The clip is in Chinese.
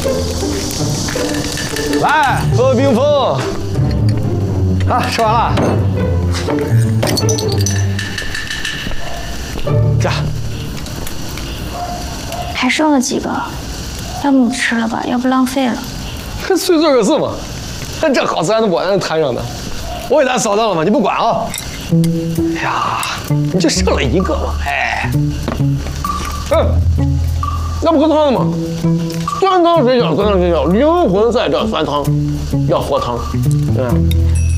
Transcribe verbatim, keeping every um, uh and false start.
来，喝冰峰。啊，吃完了。这还剩了几个，要不你吃了吧，要不浪费了。 碎碎个事嘛，这好吃还能不往摊上呢？我给他扫到了吗？你不管啊？哎呀，你这剩了一个嘛，哎，嗯，那不喝汤了吗？酸汤水饺，酸汤水饺，灵魂在这，酸汤要喝汤，嗯。